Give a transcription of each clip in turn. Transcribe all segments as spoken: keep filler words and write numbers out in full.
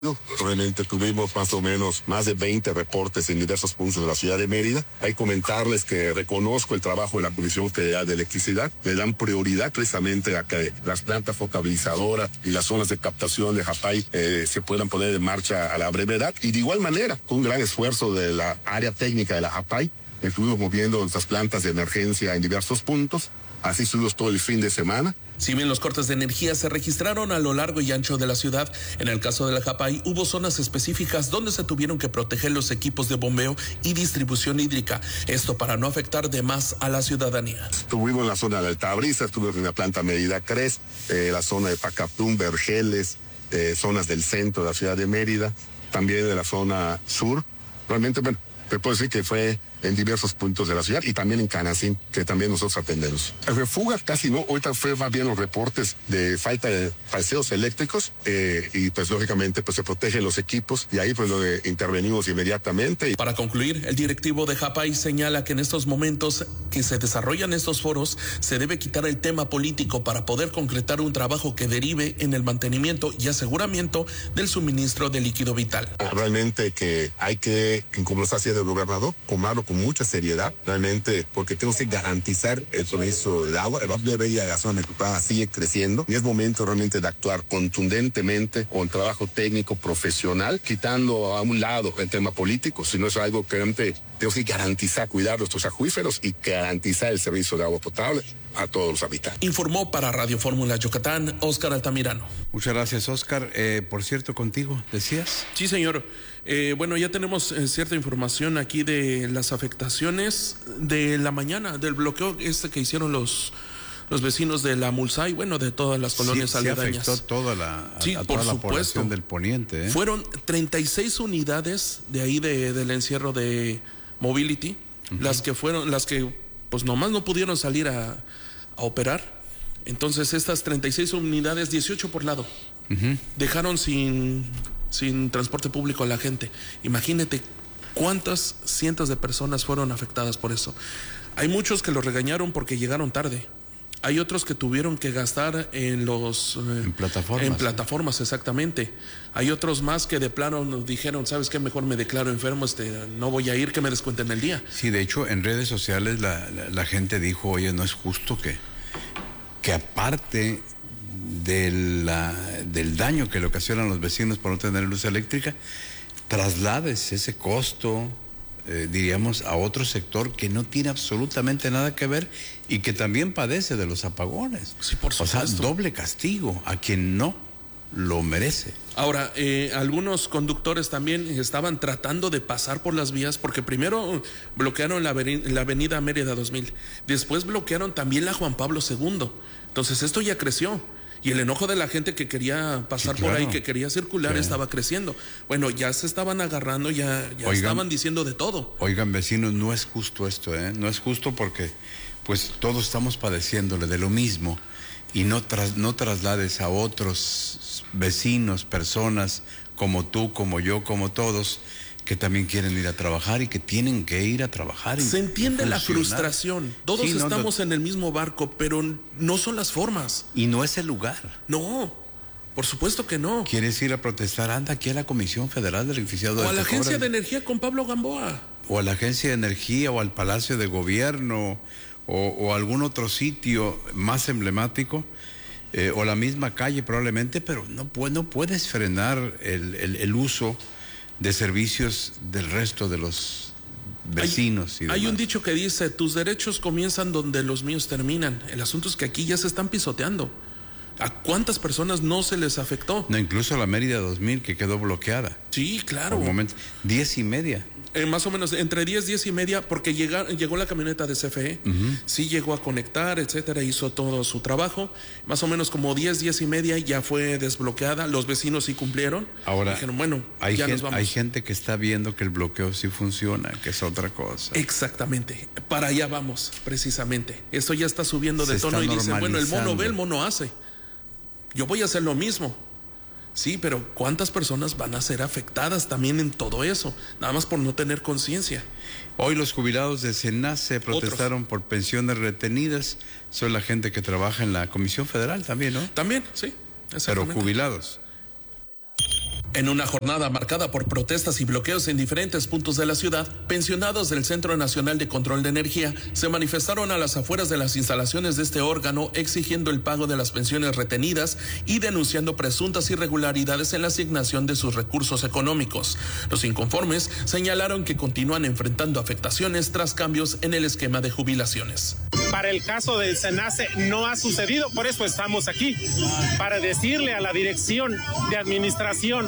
Realmente tuvimos más o menos más de veinte reportes en diversos puntos de la ciudad de Mérida. Hay que comentarles que reconozco el trabajo de la Comisión Federal de Electricidad. Le dan prioridad precisamente a que las plantas potabilizadoras y las zonas de captación de Japay eh, se puedan poner en marcha a la brevedad. Y de igual manera, con un gran esfuerzo de la área técnica de la Japay, estuvimos moviendo nuestras plantas de emergencia en diversos puntos. Así estuvimos todo el fin de semana. Si bien los cortes de energía se registraron a lo largo y ancho de la ciudad, en el caso de la Japay hubo zonas específicas donde se tuvieron que proteger los equipos de bombeo y distribución hídrica, esto para no afectar de más a la ciudadanía. Estuvimos en la zona de Altabrisa, estuvimos en la planta Mérida Cres, eh, la zona de Pacaptún, Vergeles, eh, zonas del centro de la ciudad de Mérida, también de la zona sur. Realmente, bueno, te puedo decir que fue en diversos puntos de la ciudad y también en Canacín, que también nosotros atendemos. El fuga casi no, ahorita fue más bien los reportes de falta de falseos eléctricos eh, y pues lógicamente pues se protegen los equipos y ahí pues lo de, intervenimos inmediatamente. Para concluir, el directivo de Japay señala que en estos momentos que se desarrollan estos foros se debe quitar el tema político para poder concretar un trabajo que derive en el mantenimiento y aseguramiento del suministro de líquido vital. Realmente que hay que, como lo está haciendo el gobernador, tomarlo con mucha seriedad, realmente, porque tenemos que garantizar el suministro del agua. El Valle de Bella, la zona metropolitana, sigue creciendo y es momento realmente de actuar contundentemente con trabajo técnico profesional, quitando a un lado el tema político, si no es algo que realmente tenemos que garantizar, cuidar nuestros acuíferos y garantizar el servicio de agua potable a todos los habitantes. Informó para Radio Fórmula Yucatán, Óscar Altamirano. Muchas gracias, Óscar. Eh, por cierto, contigo, ¿decías? Sí, señor. Eh, bueno, ya tenemos eh, cierta información aquí de las afectaciones de la mañana, del bloqueo este que hicieron los los vecinos de la Mulsay, bueno, de todas las colonias sí, aledañas. Sí, afectó toda la, sí, a por toda la supuesto. población del poniente. ¿eh? Fueron treinta y seis unidades de ahí de, del encierro de Mobility, uh-huh. las que fueron, las que pues nomás no pudieron salir a, a operar. Entonces estas treinta y seis unidades, dieciocho por lado, uh-huh. dejaron sin, sin transporte público a la gente. Imagínate cuántas cientos de personas fueron afectadas por eso. Hay muchos que los regañaron porque llegaron tarde. Hay otros que tuvieron que gastar en los... Eh, en plataformas. En plataformas, ¿sí? Exactamente. Hay otros más que de plano nos dijeron, ¿sabes qué? Mejor me declaro enfermo, este, no voy a ir, que me descuenten el día. Sí, de hecho, en redes sociales la, la, la gente dijo, oye, no es justo que, que aparte de la, del daño que le ocasionan los vecinos por no tener luz eléctrica, traslades ese costo... Eh, diríamos, a otro sector que no tiene absolutamente nada que ver y que también padece de los apagones. Sí, por supuesto. O sea, doble castigo a quien no lo merece. Ahora, eh, algunos conductores también estaban tratando de pasar por las vías porque primero bloquearon la, la avenida Mérida dos mil, después bloquearon también la Juan Pablo segundo. Entonces esto ya creció. Y el enojo de la gente que quería pasar sí, claro. por ahí, que quería circular, sí. estaba creciendo. Bueno, ya se estaban agarrando, ya, ya oigan, estaban diciendo de todo. Oigan, vecinos, no es justo esto, ¿eh? No es justo porque pues todos estamos padeciéndole de lo mismo y no, tras, no traslades a otros vecinos, personas como tú, como yo, como todos, que también quieren ir a trabajar y que tienen que ir a trabajar. Y se entiende la frustración. Todos sí, no, estamos no, en el mismo barco, pero no son las formas. Y no es el lugar. No, por supuesto que no. ¿Quieres ir a protestar? Anda aquí a la Comisión Federal de Electricidad. O a la Agencia de Energía con Pablo Gamboa. O a la Agencia de Energía o al Palacio de Gobierno o, o algún otro sitio más emblemático. Eh, o la misma calle probablemente, pero no, no puedes frenar el, el, el uso de servicios del resto de los vecinos. Hay, y demás. Hay un dicho que dice, tus derechos comienzan donde los míos terminan. El asunto es que aquí ya se están pisoteando. ¿A cuántas personas no se les afectó? No, incluso la Mérida dos mil que quedó bloqueada. Sí, claro. Por un momento, diez y media. Eh, más o menos entre diez, diez y media, porque llega, llegó la camioneta de C F E, uh-huh. sí llegó a conectar, etcétera, hizo todo su trabajo. Más o menos como diez, diez y media ya fue desbloqueada. Los vecinos sí cumplieron. Ahora, dijeron, bueno, hay, ya gente, nos vamos. hay gente que está viendo que el bloqueo sí funciona, que es otra cosa. Exactamente. Para allá vamos, precisamente. Esto ya está subiendo de Se tono y dicen, bueno, el mono ve, el mono hace. Yo voy a hacer lo mismo. Sí, pero ¿cuántas personas van a ser afectadas también en todo eso? Nada más por no tener conciencia. Hoy los jubilados de SENACE protestaron Otros. por pensiones retenidas. Son la gente que trabaja en la Comisión Federal también, ¿no? También, sí. Pero jubilados. En una jornada marcada por protestas y bloqueos en diferentes puntos de la ciudad, pensionados del Centro Nacional de Control de Energía se manifestaron a las afueras de las instalaciones de este órgano exigiendo el pago de las pensiones retenidas y denunciando presuntas irregularidades en la asignación de sus recursos económicos. Los inconformes señalaron que continúan enfrentando afectaciones tras cambios en el esquema de jubilaciones. Para el caso del SENACE no ha sucedido, por eso estamos aquí, para decirle a la Dirección de Administración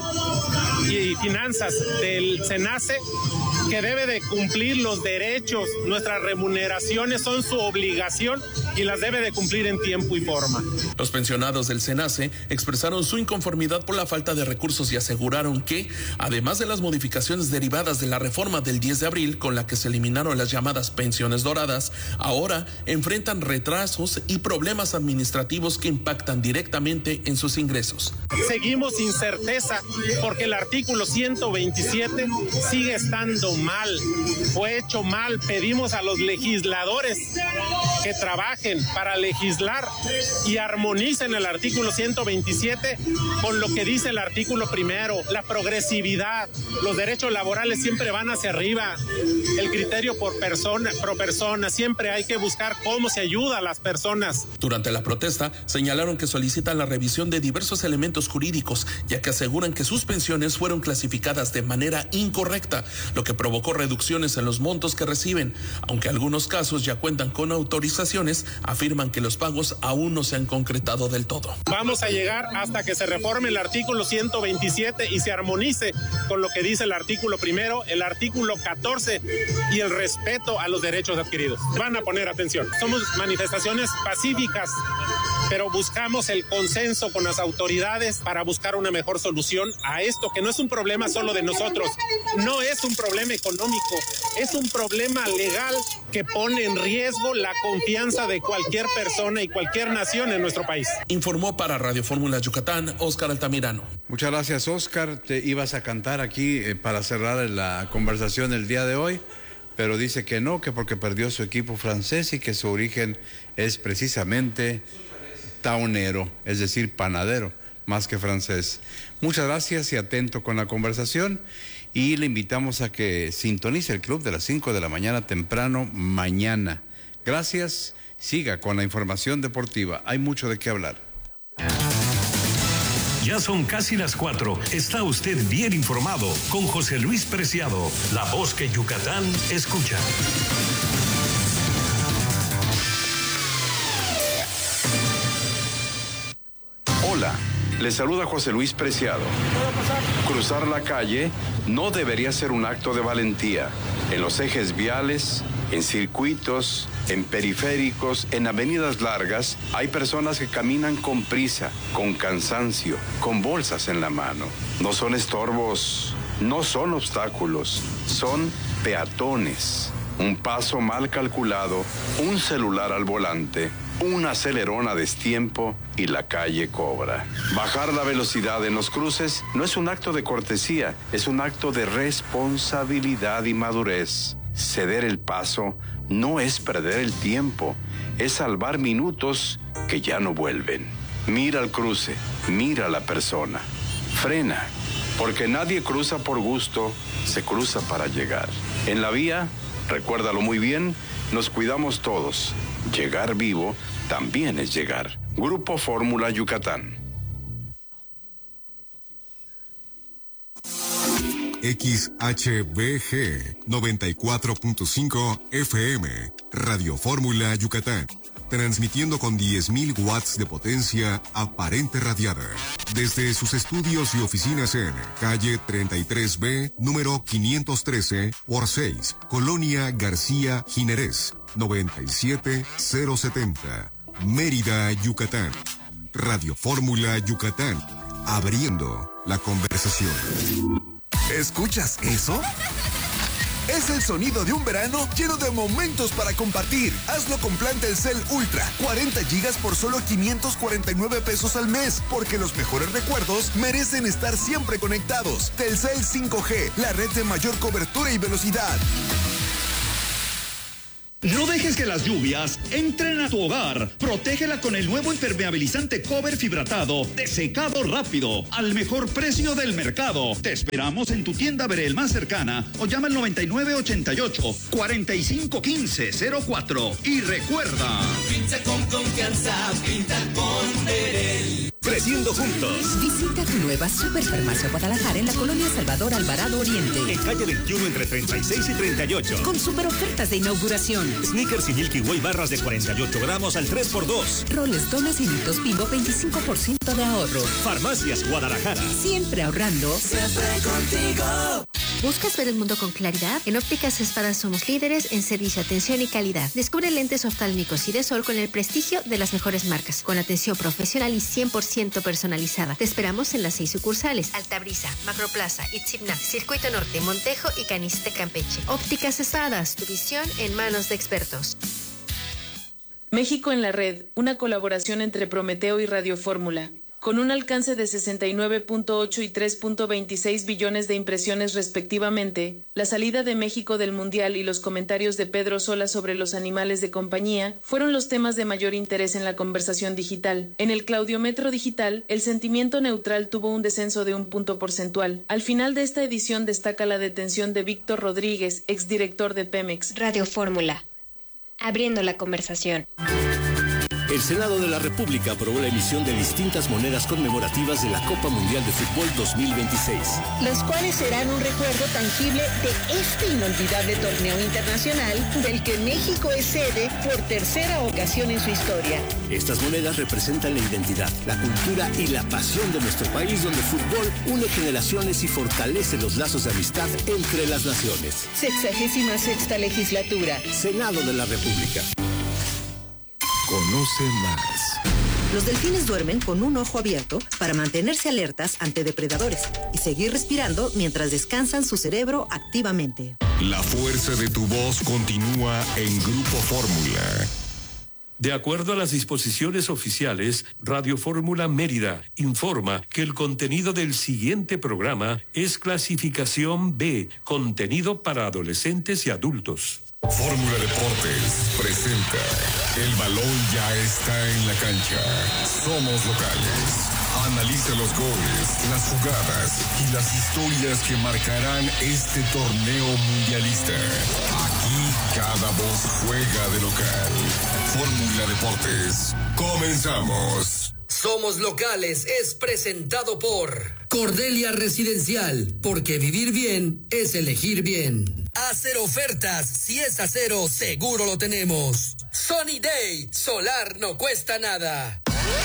y Finanzas del SENACE que debe de cumplir los derechos. Nuestras remuneraciones son su obligación y las debe de cumplir en tiempo y forma. Los pensionados del SENACE expresaron su inconformidad por la falta de recursos y aseguraron que, además de las modificaciones derivadas de la reforma del diez de abril con la que se eliminaron las llamadas pensiones doradas, ahora enfrentan retrasos y problemas administrativos que impactan directamente en sus ingresos. Seguimos sin certeza porque el artículo ciento veintisiete sigue estando mal, fue hecho mal. Pedimos a los legisladores que trabajen para legislar y armonicen el artículo ciento veintisiete con lo que dice el artículo primero, la progresividad. Los derechos laborales siempre van hacia arriba, el criterio por persona, pro persona, siempre hay que buscar cómo se ayuda a las personas. Durante la protesta señalaron que solicitan la revisión de diversos elementos jurídicos, ya que aseguran que sus pensiones fueron clasificadas de manera incorrecta, lo que provocó reducciones en los montos que reciben. Aunque algunos casos ya cuentan con autorizaciones, afirman que los pagos aún no se han concretado del todo. Vamos a llegar hasta que se reforme el artículo ciento veintisiete y se armonice con lo que dice el artículo primero, el artículo catorce y el respeto a los derechos adquiridos. Van a poner atención. Somos manifestaciones pacíficas, pero buscamos el consenso con las autoridades para buscar una mejor solución a esto, que no es un problema solo de nosotros, no es un problema económico, es un problema legal que pone en riesgo la confianza de cualquier persona y cualquier nación en nuestro país. Informó para Radio Fórmula Yucatán, Óscar Altamirano. Muchas gracias, Óscar. Te ibas a cantar aquí eh, para cerrar la conversación el día de hoy, pero dice que no, que porque perdió su equipo francés y que su origen es precisamente taonero, es decir, panadero, más que francés. Muchas gracias y atento con la conversación. Y le invitamos a que sintonice el club de las cinco de la mañana temprano mañana. Gracias, siga con la información deportiva. Hay mucho de qué hablar. Ya son casi las cuatro. Está usted bien informado con José Luis Preciado, la voz que Yucatán escucha. Hola, le saluda José Luis Preciado. Cruzar la calle no debería ser un acto de valentía. En los ejes viales, en circuitos, en periféricos, en avenidas largas, hay personas que caminan con prisa, con cansancio, con bolsas en la mano. No son estorbos, no son obstáculos, son peatones. Un paso mal calculado, un celular al volante, un acelerón a destiempo y la calle cobra. Bajar la velocidad en los cruces no es un acto de cortesía, es un acto de responsabilidad y madurez. Ceder el paso no es perder el tiempo, es salvar minutos que ya no vuelven. Mira el cruce, mira a la persona. Frena, porque nadie cruza por gusto, se cruza para llegar. En la vía, recuérdalo muy bien, nos cuidamos todos. Llegar vivo también es llegar. Grupo Fórmula Yucatán. X H B G noventa y cuatro punto cinco F M, Radio Fórmula Yucatán, transmitiendo con diez mil watts de potencia aparente radiada. Desde sus estudios y oficinas en calle treinta y tres B, número quinientos trece por seis, Colonia García Jiménez, noventa y siete mil setenta, Mérida, Yucatán. Radio Fórmula Yucatán, abriendo la conversación. ¿Escuchas eso? Es el sonido de un verano lleno de momentos para compartir. Hazlo con plan Telcel Ultra, cuarenta gigas por solo quinientos cuarenta y nueve pesos al mes, porque los mejores recuerdos merecen estar siempre conectados. Telcel cinco G, la red de mayor cobertura y velocidad. No dejes que las lluvias entren a tu hogar. Protégela con el nuevo impermeabilizante Cover Fibratado de secado rápido al mejor precio del mercado. Te esperamos en tu tienda Verel más cercana o llama al noventa y nueve ochenta y ocho, cuarenta y cinco quince cero cuatro. Y recuerda, pinta con confianza, pinta con Verel. Creciendo juntos. Visita tu nueva Superfarmacia Guadalajara en la colonia Salvador Alvarado Oriente. En calle veintiuno entre treinta y seis y treinta y ocho. Con super ofertas de inauguración. Snickers y Milky Way barras de cuarenta y ocho gramos al tres por dos. Roles, donas y litos Bimbo veinticinco por ciento de ahorro. Farmacias Guadalajara. Siempre ahorrando. Siempre contigo. ¿Buscas ver el mundo con claridad? En Ópticas Espada somos líderes en servicio, atención y calidad. Descubre lentes oftálmicos y de sol con el prestigio de las mejores marcas, con atención profesional y cien por ciento personalizada. Te esperamos en las seis sucursales: Altabrisa, Macroplaza, Itzibna, Circuito Norte, Montejo y Caniste Campeche. Ópticas Espadas, tu visión en manos de expertos. México en la red, una colaboración entre Prometeo y Radio Fórmula. Con un alcance de sesenta y nueve punto ocho y tres punto veintiséis billones de impresiones respectivamente, la salida de México del Mundial y los comentarios de Pedro Sola sobre los animales de compañía fueron los temas de mayor interés en la conversación digital. En el Claudiometro digital, el sentimiento neutral tuvo un descenso de un punto porcentual. Al final de esta edición destaca la detención de Víctor Rodríguez, exdirector de Pemex. Radio Fórmula, abriendo la conversación. El Senado de la República aprobó la emisión de distintas monedas conmemorativas de la Copa Mundial de Fútbol dos mil veintiséis. Los cuales serán un recuerdo tangible de este inolvidable torneo internacional del que México es sede por tercera ocasión en su historia. Estas monedas representan la identidad, la cultura y la pasión de nuestro país, donde el fútbol une generaciones y fortalece los lazos de amistad entre las naciones. Sexagésima sexta legislatura. Senado de la República. Conoce más. Los delfines duermen con un ojo abierto para mantenerse alertas ante depredadores y seguir respirando mientras descansan su cerebro activamente. La fuerza de tu voz continúa en Grupo Fórmula. De acuerdo a las disposiciones oficiales, Radio Fórmula Mérida informa que el contenido del siguiente programa es clasificación B, contenido para adolescentes y adultos. Fórmula Deportes presenta El balón ya está en la cancha. Somos locales. Analiza los goles, las jugadas y las historias que marcarán este torneo mundialista. Aquí cada voz juega de local. Fórmula Deportes. Comenzamos. Somos Locales es presentado por Cordelia Residencial, porque vivir bien es elegir bien. Hacer ofertas, si es acero, seguro lo tenemos. Sunny Day, solar no cuesta nada.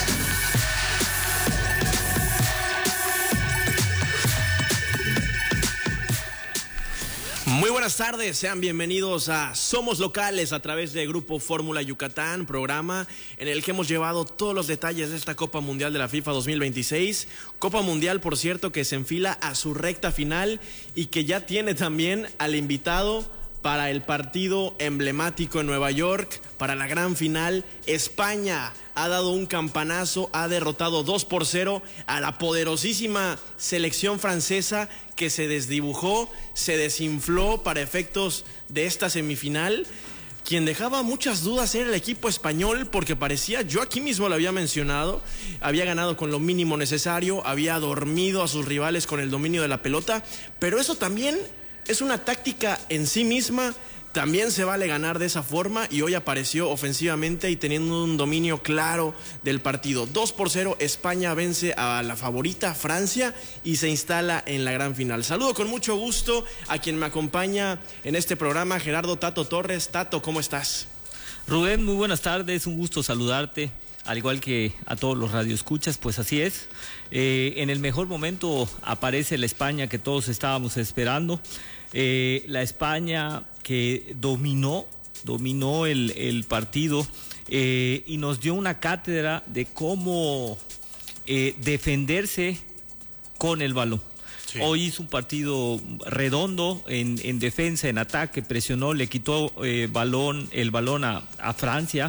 Muy buenas tardes, sean bienvenidos a Somos Locales a través de Grupo Fórmula Yucatán, programa en el que hemos llevado todos los detalles de esta Copa Mundial de la FIFA dos mil veintiséis. Copa Mundial, por cierto, que se enfila a su recta final y que ya tiene también al invitado para el partido emblemático en Nueva York, para la gran final. España ha dado un campanazo, ha derrotado dos por cero a la poderosísima selección francesa, que se desdibujó, se desinfló para efectos de esta semifinal. Quien dejaba muchas dudas era el equipo español, porque parecía, yo aquí mismo lo había mencionado, había ganado con lo mínimo necesario, había dormido a sus rivales con el dominio de la pelota, pero eso también es una táctica en sí misma. También se vale ganar de esa forma, y hoy apareció ofensivamente y teniendo un dominio claro del partido. dos por cero, España vence a la favorita Francia y se instala en la gran final. Saludo con mucho gusto a quien me acompaña en este programa, Gerardo Tato Torres. Tato, ¿cómo estás? Rubén, muy buenas tardes, un gusto saludarte, al igual que a todos los radioescuchas. Pues así es, eh, en el mejor momento aparece la España que todos estábamos esperando. Eh, la España que dominó, dominó el, el partido eh, y nos dio una cátedra de cómo eh, defenderse con el balón. Sí. Hoy hizo un partido redondo en, en defensa, en ataque, presionó, le quitó eh, balón, el balón a, a Francia.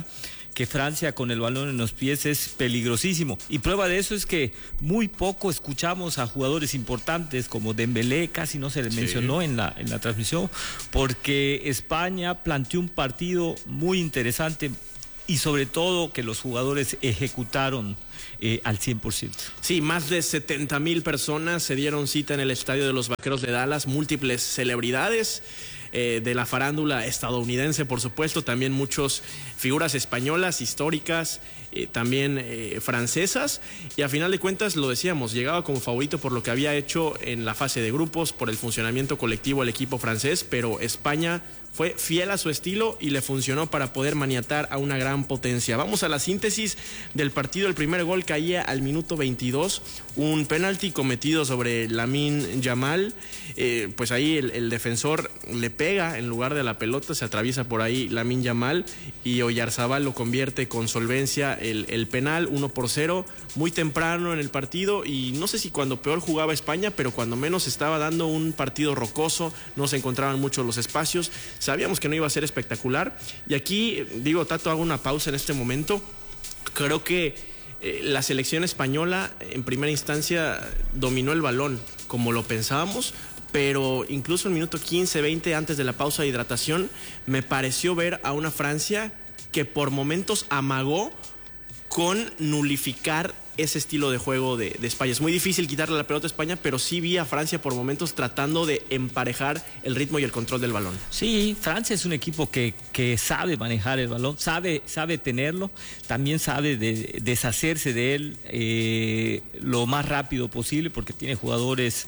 que Francia con el balón en los pies es peligrosísimo. Y prueba de eso es que muy poco escuchamos a jugadores importantes como Dembélé, casi no se le mencionó sí. en la, en la transmisión, porque España planteó un partido muy interesante y sobre todo que los jugadores ejecutaron Eh, al cien por ciento. Sí, más de setenta mil personas se dieron cita en el estadio de los Vaqueros de Dallas, múltiples celebridades eh, de la farándula estadounidense, por supuesto, también muchas figuras españolas, históricas, eh, también eh, francesas, y a final de cuentas, lo decíamos, llegaba como favorito por lo que había hecho en la fase de grupos, por el funcionamiento colectivo del equipo francés, pero España fue fiel a su estilo y le funcionó para poder maniatar a una gran potencia. Vamos a la síntesis del partido. El primer gol caía al minuto veintidós, un penalti cometido sobre Lamine Yamal. Eh, pues ahí el, el defensor le pega en lugar de la pelota, se atraviesa por ahí Lamine Yamal y Oyarzabal lo convierte con solvencia el, el penal, uno por cero, muy temprano en el partido, y no sé si cuando peor jugaba España, pero cuando menos estaba dando un partido rocoso, no se encontraban mucho los espacios. Sabíamos que no iba a ser espectacular. Y aquí, digo, Tato, hago una pausa en este momento. Creo que eh, la selección española en primera instancia dominó el balón como lo pensábamos, pero incluso en el minuto quince, veinte antes de la pausa de hidratación me pareció ver a una Francia que por momentos amagó con nulificar ese estilo de juego de, de España. Es muy difícil quitarle la pelota a España, pero sí vi a Francia por momentos tratando de emparejar el ritmo y el control del balón. Sí, Francia es un equipo que, que sabe manejar el balón, sabe, sabe tenerlo, también sabe de, deshacerse de él eh, lo más rápido posible, porque tiene jugadores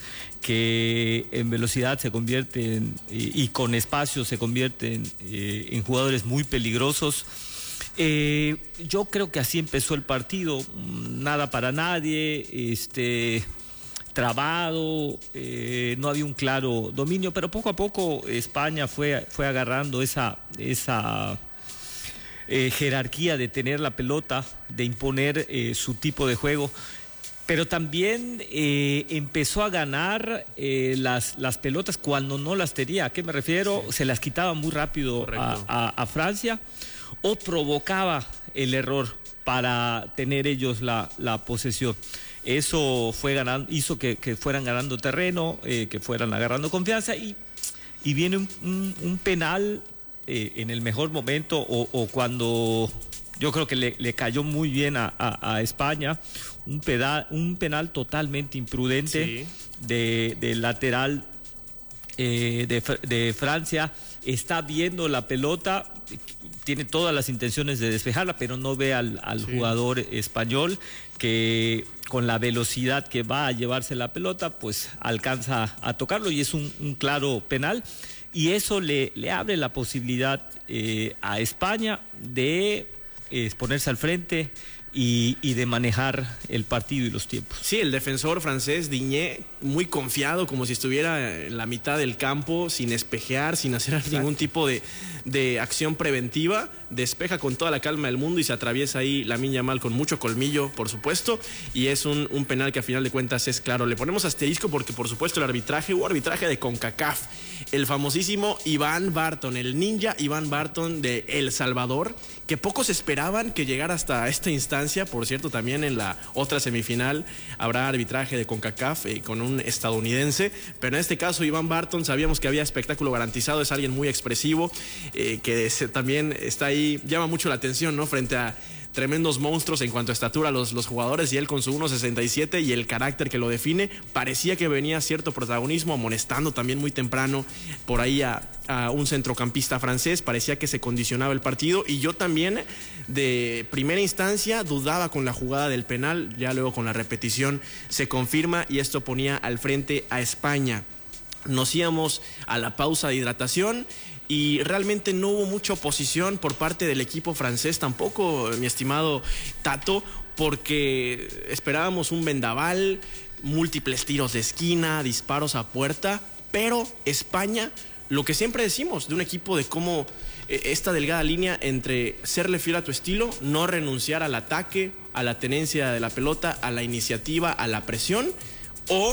que en velocidad se convierten y, y con espacio se convierten eh, en jugadores muy peligrosos. Eh, yo creo que así empezó el partido, nada para nadie, este, trabado, eh, no había un claro dominio, pero poco a poco España fue, fue agarrando esa, esa eh, jerarquía de tener la pelota, de imponer eh, su tipo de juego. Pero también eh, empezó a ganar eh, las, las pelotas cuando no las tenía. ¿A qué me refiero? Sí. Se las quitaba muy rápido a, a, a Francia, o provocaba el error para tener ellos la, la posesión. Eso fue ganando, hizo que, que fueran ganando terreno, eh, que fueran agarrando confianza, y, y viene un, un, un penal eh, en el mejor momento, o, o cuando yo creo que le, le cayó muy bien a, a, a España, un, pedal, un penal totalmente imprudente sí. de, de lateral eh, de, de Francia. Está viendo la pelota, tiene todas las intenciones de despejarla, pero no ve al, al sí. jugador español, que con la velocidad que va a llevarse la pelota, pues alcanza a tocarlo, y es un, un claro penal, y eso le, le abre la posibilidad eh, a España de eh, ponerse al frente y, y de manejar el partido y los tiempos. Sí, el defensor francés Digne, muy confiado, como si estuviera en la mitad del campo, sin espejear, sin hacer Exacto. ningún tipo de, de acción preventiva, despeja con toda la calma del mundo y se atraviesa ahí Lamine Yamal con mucho colmillo, por supuesto, y es un, un penal que a final de cuentas es claro. Le ponemos asterisco porque, por supuesto, el arbitraje, hubo arbitraje de CONCACAF, el famosísimo Iván Barton, el ninja Iván Barton de El Salvador, que pocos esperaban que llegara hasta esta instancia. Por cierto, también en la otra semifinal habrá arbitraje de CONCACAF eh, con un estadounidense, pero en este caso Iván Barton, sabíamos que había espectáculo garantizado, es alguien muy expresivo, eh, que se, también está ahí, llama mucho la atención, ¿no? Frente a tremendos monstruos en cuanto a estatura los, los jugadores, y él con su uno sesenta y siete y el carácter que lo define, parecía que venía cierto protagonismo, amonestando también muy temprano por ahí a, a un centrocampista francés, parecía que se condicionaba el partido, y yo también de primera instancia dudaba con la jugada del penal, ya luego con la repetición se confirma y esto ponía al frente a España. Nos íbamos a la pausa de hidratación y realmente no hubo mucha oposición por parte del equipo francés tampoco, mi estimado Tato, porque esperábamos un vendaval, múltiples tiros de esquina, disparos a puerta, pero España, lo que siempre decimos de un equipo, de cómo esta delgada línea entre serle fiel a tu estilo, no renunciar al ataque, a la tenencia de la pelota, a la iniciativa, a la presión, o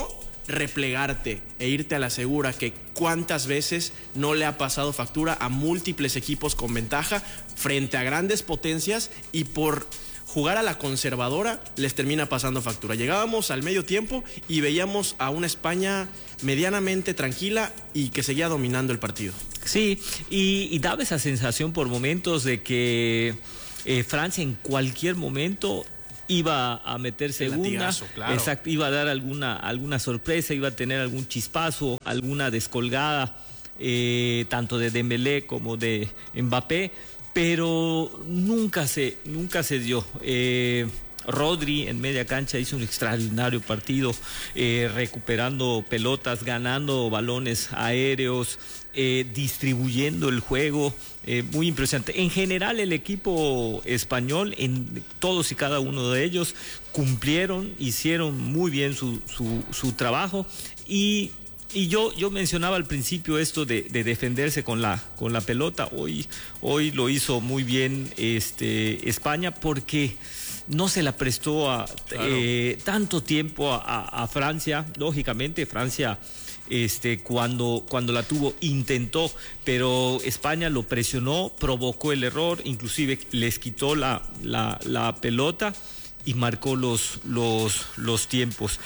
replegarte e irte a la segura, que cuántas veces no le ha pasado factura a múltiples equipos con ventaja frente a grandes potencias y por jugar a la conservadora les termina pasando factura. Llegábamos al medio tiempo y veíamos a una España medianamente tranquila y que seguía dominando el partido. Sí, y, y daba esa sensación por momentos de que eh, Francia en cualquier momento iba a meterse El una, latigazo, claro. exacto, iba a dar alguna, alguna sorpresa, iba a tener algún chispazo, alguna descolgada, eh, tanto de Dembélé como de Mbappé, pero nunca se, nunca se dio. Eh, Rodri en media cancha hizo un extraordinario partido, eh, recuperando pelotas, ganando balones aéreos, eh, distribuyendo el juego, eh, muy impresionante. En general el equipo español, en todos y cada uno de ellos, cumplieron, hicieron muy bien su, su, su trabajo y... Y yo, yo mencionaba al principio esto de, de defenderse con la, con la pelota. Hoy, hoy lo hizo muy bien este, España porque no se la prestó a, claro. eh, tanto tiempo a, a, a Francia. Lógicamente, Francia este, cuando, cuando la tuvo intentó, pero España lo presionó, provocó el error, inclusive les quitó la, la, la pelota y marcó los, los, los tiempos.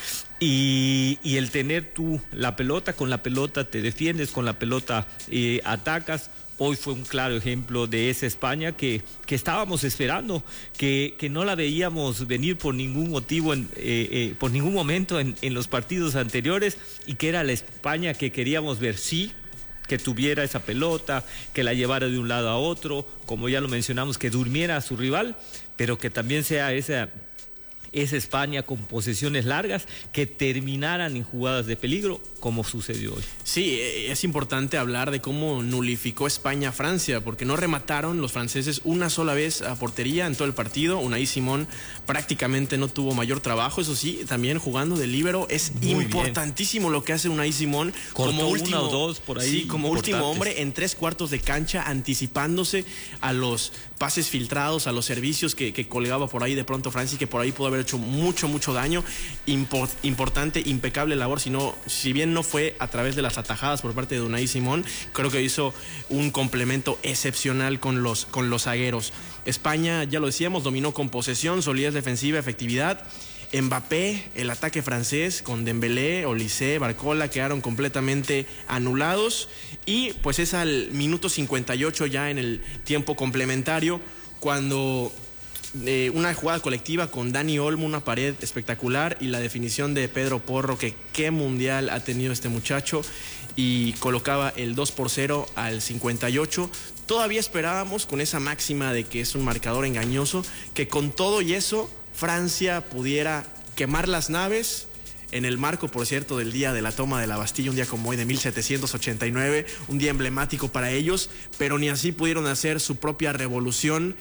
Y, y el tener tú la pelota, con la pelota te defiendes, con la pelota eh, atacas. Hoy fue un claro ejemplo de esa España que, que estábamos esperando, que, que no la veíamos venir por ningún motivo, en, eh, eh, por ningún momento en, en los partidos anteriores, y que era la España que queríamos ver, sí, que tuviera esa pelota, que la llevara de un lado a otro, como ya lo mencionamos, que durmiera a su rival, pero que también sea esa... esa España con posesiones largas que terminaran en jugadas de peligro, como sucedió hoy. Sí, es importante hablar de cómo nulificó España a Francia, porque no remataron los franceses una sola vez a portería en todo el partido. Unai Simón prácticamente no tuvo mayor trabajo, eso sí, también jugando de líbero. Es Muy importantísimo bien. Lo que hace Unai Simón. Cortó como último, una o dos por ahí. Sí, como último hombre en tres cuartos de cancha, anticipándose a los pases filtrados, a los servicios que, que colgaba por ahí de pronto Francia, y que por ahí pudo haber hecho mucho, mucho daño. Import, importante, impecable labor, si, no, si bien no fue a través de las atajadas por parte de Unai Simón, creo que hizo un complemento excepcional con los, con los zagueros. España, ya lo decíamos, dominó con posesión, solidez defensiva, efectividad. Mbappé, el ataque francés con Dembélé, Olise, Barcola quedaron completamente anulados, y pues es al minuto cincuenta y ocho ya en el tiempo complementario cuando eh, una jugada colectiva con Dani Olmo, una pared espectacular, y la definición de Pedro Porro, que qué mundial ha tenido este muchacho, y colocaba el dos por cero al cincuenta y ocho. Todavía esperábamos, con esa máxima de que es un marcador engañoso, que con todo y eso Francia pudiera quemar las naves en el marco, por cierto, del día de la toma de la Bastilla, un día como hoy de mil setecientos ochenta y nueve, un día emblemático para ellos, pero ni así pudieron hacer su propia revolución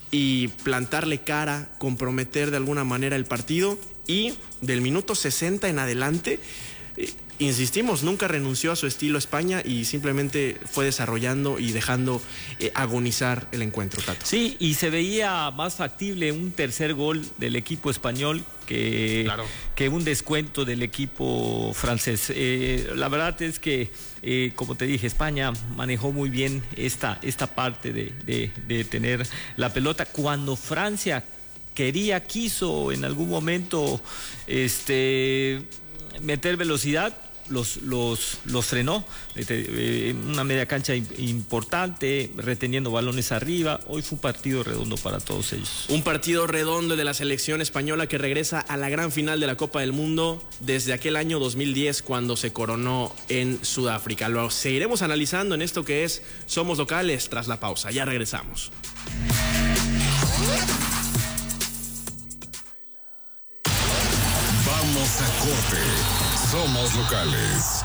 y plantarle cara, comprometer de alguna manera el partido. Y del minuto sesenta en adelante, eh, insistimos, nunca renunció a su estilo España y simplemente fue desarrollando y dejando eh, agonizar el encuentro, Tato. Sí, y se veía más factible un tercer gol del equipo español que, claro. que un descuento del equipo francés. Eh, la verdad es que, eh, como te dije, España manejó muy bien esta, esta parte de, de, de tener la pelota. Cuando Francia quería, quiso en algún momento este, meter velocidad, los, los, los frenó. Eh, una media cancha importante, reteniendo balones arriba. Hoy fue un partido redondo para todos ellos. Un partido redondo de la selección española, que regresa a la gran final de la Copa del Mundo desde aquel año dos mil diez, cuando se coronó en Sudáfrica. Lo seguiremos analizando en esto que es Somos Locales tras la pausa. Ya regresamos. Vamos a corte. Somos locales.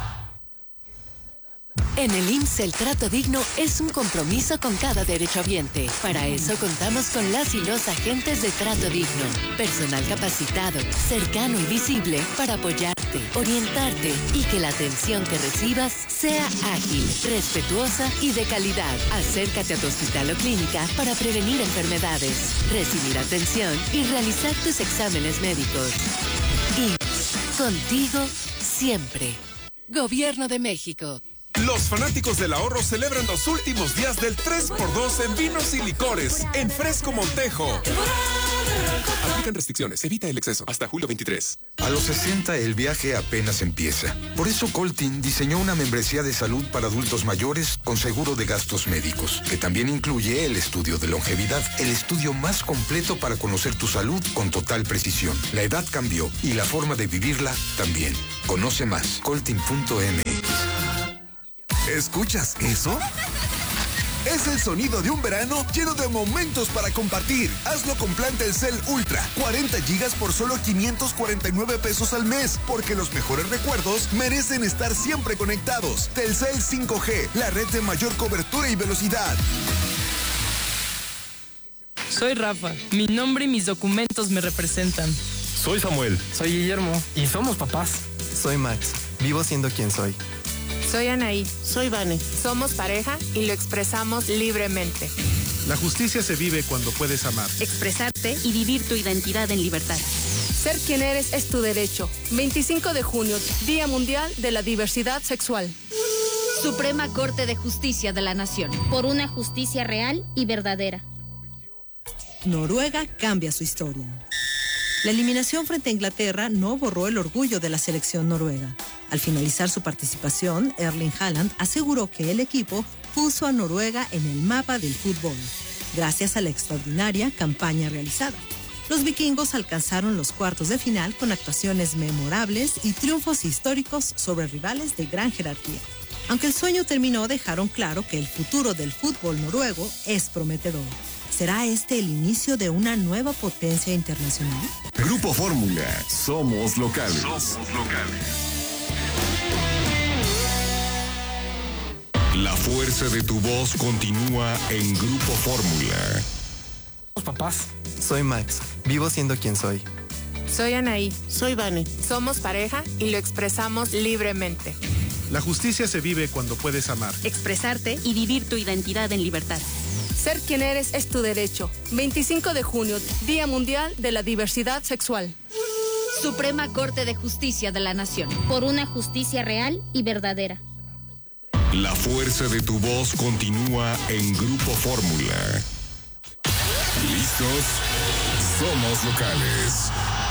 En el I M S S el trato digno es un compromiso con cada derechohabiente. Para eso contamos con las y los agentes de trato digno. Personal capacitado, cercano y visible para apoyarte, orientarte y que la atención que recibas sea ágil, respetuosa y de calidad. Acércate a tu hospital o clínica para prevenir enfermedades, recibir atención y realizar tus exámenes médicos. I M S S, Contigo siempre. Gobierno de México. Los fanáticos del ahorro celebran los últimos días del tres por dos en vinos y licores en Fresco Montejo. Aplican restricciones, evita el exceso. Hasta julio veintitrés. A los sesenta el viaje apenas empieza. Por eso Coltin diseñó una membresía de salud para adultos mayores con seguro de gastos médicos, que también incluye el estudio de longevidad, el estudio más completo para conocer tu salud con total precisión. La edad cambió y la forma de vivirla también. Conoce más, coltin punto m x. ¿Escuchas eso? Es el sonido de un verano lleno de momentos para compartir. Hazlo con plan Telcel Ultra. cuarenta gigas por solo quinientos cuarenta y nueve pesos al mes. Porque los mejores recuerdos merecen estar siempre conectados. Telcel cinco G, la red de mayor cobertura y velocidad. Soy Rafa. Mi nombre y mis documentos me representan. Soy Samuel. Soy Guillermo. Y somos papás. Soy Max. Vivo siendo quien soy. Soy Anaí. Soy Vane. Somos pareja y lo expresamos libremente. La justicia se vive cuando puedes amar. Expresarte y vivir tu identidad en libertad. Ser quien eres es tu derecho. veinticinco de junio, Día Mundial de la Diversidad Sexual. Suprema Corte de Justicia de la Nación. Por una justicia real y verdadera. Noruega cambia su historia. La eliminación frente a Inglaterra no borró el orgullo de la selección noruega. Al finalizar su participación, Erling Haaland aseguró que el equipo puso a Noruega en el mapa del fútbol, gracias a la extraordinaria campaña realizada. Los vikingos alcanzaron los cuartos de final con actuaciones memorables y triunfos históricos sobre rivales de gran jerarquía. Aunque el sueño terminó, dejaron claro que el futuro del fútbol noruego es prometedor. ¿Será este el inicio de una nueva potencia internacional? Grupo Fórmula, somos locales. Somos locales. La fuerza de tu voz continúa en Grupo Fórmula. Papás. Soy Max. Vivo siendo quien soy. Soy Anaí. Soy Vane. Somos pareja y lo expresamos libremente. La justicia se vive cuando puedes amar. Expresarte y vivir tu identidad en libertad. Ser quien eres es tu derecho. veinticinco de junio, Día Mundial de la Diversidad Sexual. Suprema Corte de Justicia de la Nación. Por una justicia real y verdadera. La fuerza de tu voz continúa en Grupo Fórmula. ¿Listos? Somos locales.